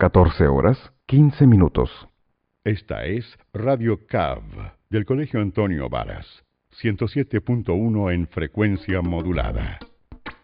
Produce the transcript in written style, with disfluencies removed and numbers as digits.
14 horas, 15 minutos. Esta es Radio CAV, del Colegio Antonio Varas, 107.1 en frecuencia modulada.